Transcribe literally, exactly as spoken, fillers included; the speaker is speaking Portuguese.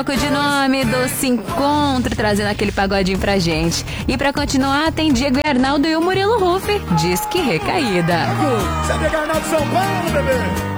troco de nome do Se Encontro, trazendo aquele pagodinho pra gente. E pra continuar, tem Diego e Arnaldo e o Murilo Ruff. Diz que recaída. Você é Diego e Arnaldo São Paulo, bebê?